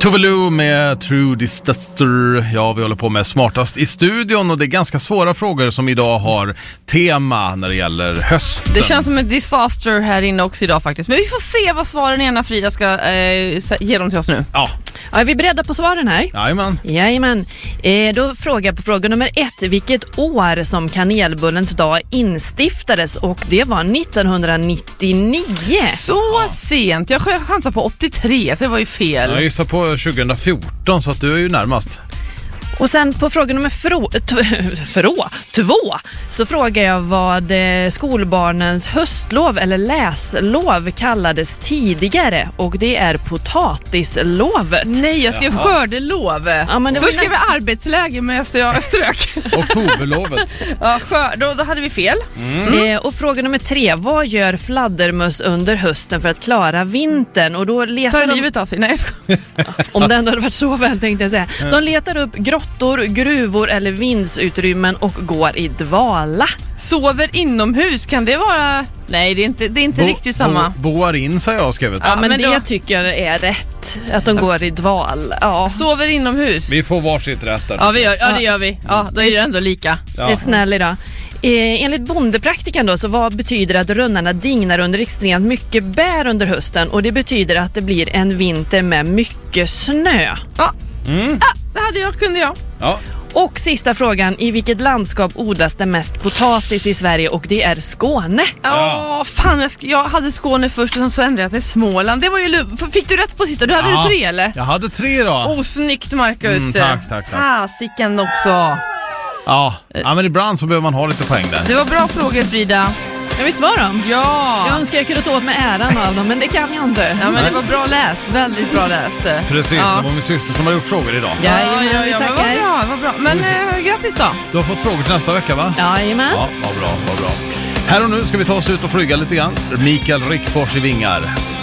Tove Lo med True Disaster. Ja, vi håller på med Smartast i studion och det är ganska svåra frågor som idag har tema när det gäller hösten. Det känns som en disaster här inne också idag faktiskt. Men vi får se vad svaren är när Frida ska ge dem till oss nu. Ja. Ja, är vi beredda på svaren här? Jajamän. Då frågar jag på fråga nummer 1. Vilket år som kanelbullens dag instiftades? Och det var 1999. Så sent. Jag chansar på 83, så det var ju fel. Jag gissar på 2014, så att du är ju närmast. Och sen på fråga nummer 2 så frågar jag vad skolbarnens höstlov eller läslov kallades tidigare, och det är potatislovet. Nej, jag skrev skördelov. Ja, men det först skrev jag arbetsläge, men jag strök. Oktoberlovet. Ja, då hade vi fel. Och fråga nummer 3, vad gör fladdermöss under hösten för att klara vintern? Och då letar Tar livet av sig. Nej, om det ändå hade varit så väl, tänkte jag säga. De letar upp grottor, gruvor eller vindsutrymmen och går i dvala. Sover inomhus, kan det vara... Nej, det är inte riktigt samma. Boar in, säger jag skrivit. Ja, men det tycker jag är rätt. Att de går i dval. Ja. Sover inomhus. Vi får varsitt rätt där. Ja, det gör vi. Ja, då är det ändå lika. Ja. Det är snäll idag. Enligt bondepraktikan då, så vad betyder att rönnarna dignar under extremt mycket bär under hösten? Och det betyder att det blir en vinter med mycket snö. Ja, det kunde jag. Ja. Och sista frågan, i vilket landskap odlas det mest potatis i Sverige? Och det är Skåne. Fan, jag hade Skåne först och så ändrade jag till Småland. Det var ju fick du rätt på sista? Du hade 3 eller? Jag hade 3 då. Snyggt, Marcus. Tack. Sicken också. Ja, men ibland så behöver man ha lite poäng där. Det var bra frågor, Frida. Ja, visst var de? Ja. Jag önskar jag kunde ta åt mig äran av dem, men det kan jag inte. Ja, men det var bra läst. Väldigt bra läst. Precis, ja. Det var min syster som har gjort frågor idag. Ja, men vad bra. Men grattis då. Du har fått frågor till nästa vecka, va? Jajamän. Ja, vad bra. Här och nu ska vi ta oss ut och flyga lite grann. Mikael Rickfors i Vingar.